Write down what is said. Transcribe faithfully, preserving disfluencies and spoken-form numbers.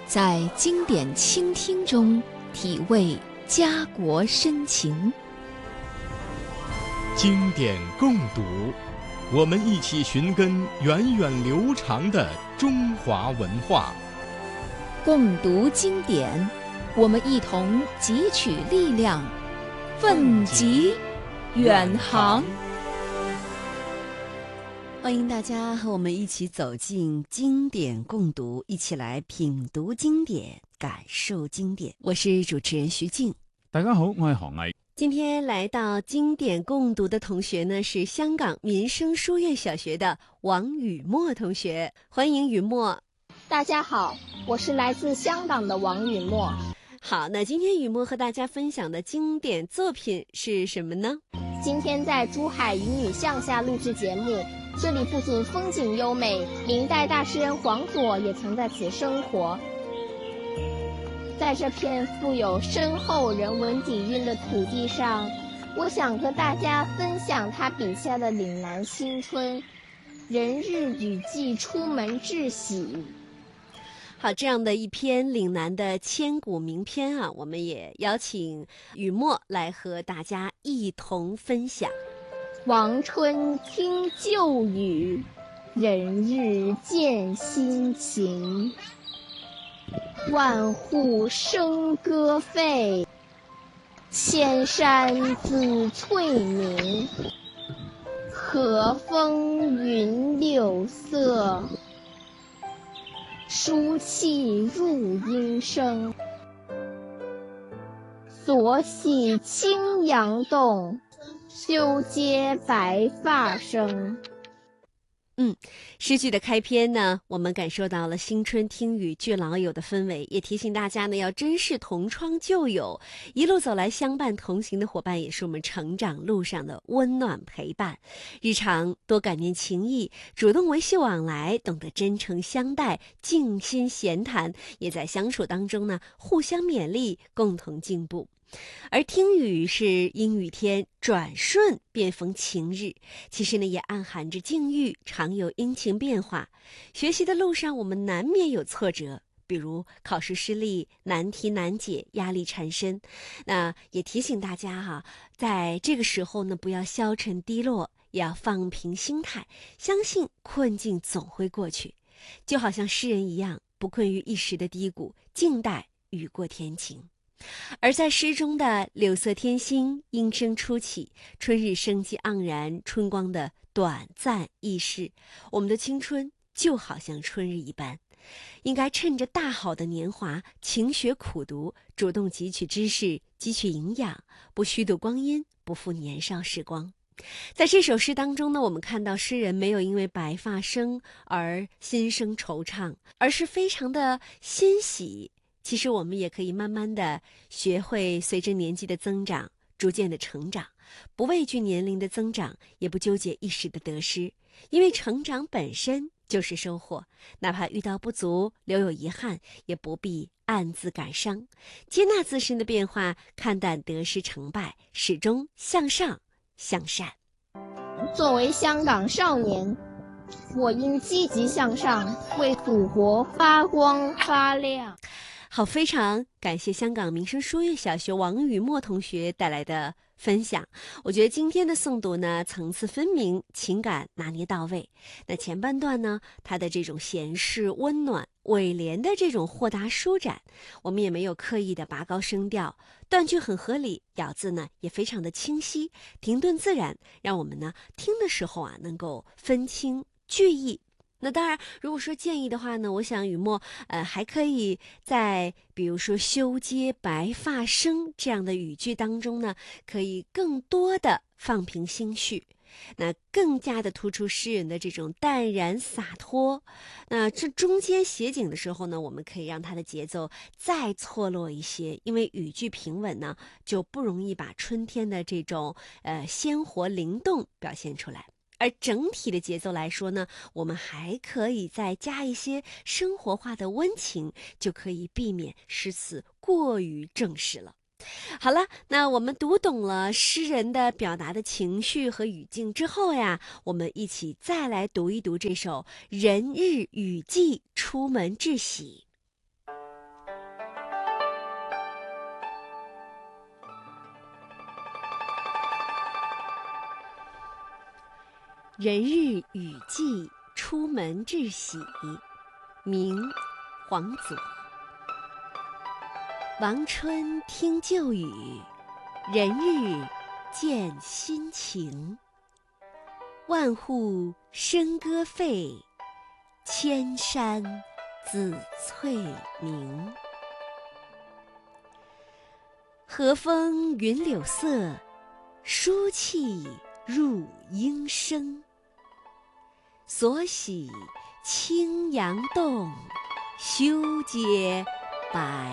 在经典倾听中体味家国深情。 经典共读，我们一起寻根源远流长的中华文化。 共读经典，我们一同汲取力量，奋楫远航。 欢迎大家和我们一起走进经典共读，一起来品读经典，感受经典。我是主持人徐静。 大家好，我係韓毅。 今天来到经典共读的同学呢，是香港民生书院小学的王雨墨同学，欢迎雨墨。 大家好，我是来自香港的王雨墨。 好，那今天雨墨和大家分享的经典作品是什么呢？ 今天在珠海渔女巷下录制节目，这里不仅风景优美，明代大诗人黄佐也曾在此生活。在这片富有深厚人文底蕴的土地上，我想和大家分享他笔下的岭南新春，人日雨季出门致喜。 好，这样的一篇岭南的千古名篇啊，我们也邀请雨墨来和大家一同分享。 王春听旧语，人日见新情。万户笙歌沸，千山紫翠明。和风云柳色，书气入音声。所喜青阳动，修阶白发生。 嗯，诗句的开篇呢，我们感受到了新春听雨聚老友的氛围，也提醒大家呢要珍视同窗旧友，一路走来相伴同行的伙伴，也是我们成长路上的温暖陪伴。日常多感念情谊，主动维系往来，懂得真诚相待，静心闲谈，也在相处当中呢互相勉励，共同进步。而听雨是阴雨天转瞬便逢晴日，其实呢也暗含着境遇常有阴晴变化。学习的路上我们难免有挫折，比如考试失利，难题难解，压力缠身。那也提醒大家哈、啊，在这个时候呢不要消沉低落，也要放平心态，相信困境总会过去。就好像诗人一样，不困于一时的低谷，静待雨过天晴。而在诗中的柳色天心，莺声初起，春日生机盎然，春光的短暂易逝，我们的青春就好像春日一般，应该趁着大好的年华，勤学苦读，主动汲取知识，汲取营养，不虚度光阴，不负年少时光。在这首诗当中呢，我们看到诗人没有因为白发生而心生惆怅，而是非常的欣喜。其实我们也可以慢慢的学会随着年纪的增长逐渐的成长，不畏惧年龄的增长，也不纠结一时的得失，因为成长本身就是收获，哪怕遇到不足留有遗憾，也不必暗自感伤，接纳自身的变化，看淡得失成败，始终向上向善。 作为香港少年，我应积极向上，为祖国发光发亮。 好，非常感谢香港民生书院小学王雨墨同学带来的分享。我觉得今天的诵读呢，层次分明，情感拿捏到位。那前半段呢，它的这种闲适温暖，尾联的这种豁达舒展，我们也没有刻意的拔高声调，断句很合理，咬字呢也非常的清晰，停顿自然，让我们呢听的时候啊能够分清句意。那当然，如果说建议的话呢，我想雨墨呃还可以在比如说修阶白发生这样的语句当中呢，可以更多的放平心绪，那更加的突出诗人的这种淡然洒脱。那这中间写景的时候呢，我们可以让它的节奏再错落一些，因为语句平稳呢，就不容易把春天的这种呃鲜活灵动表现出来。而整体的节奏来说呢，我们还可以再加一些生活化的温情，就可以避免诗词过于正式了。好了，那我们读懂了诗人的表达的情绪和语境之后呀，我们一起再来读一读这首《人日雨季出门致喜》。 人日雨季，出门致喜，明·黄祖。王春听旧语，人日见新情。万户笙歌沸，千山紫翠明。和风云柳色，书气入莺声。所喜青阳动，休结白